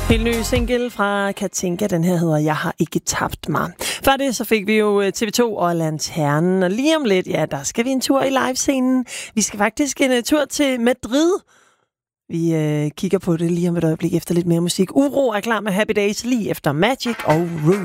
Helt ny single fra Katinka, den her hedder Jeg har ikke tabt mig. Før det så fik vi jo TV2 og Lanternen, og lige om lidt, ja, der skal vi en tur i livescenen. Vi skal faktisk en tur til Madrid. Vi kigger på det lige om et øjeblik efter lidt mere musik. Uro er klar med Happy Days lige efter Magic og Room.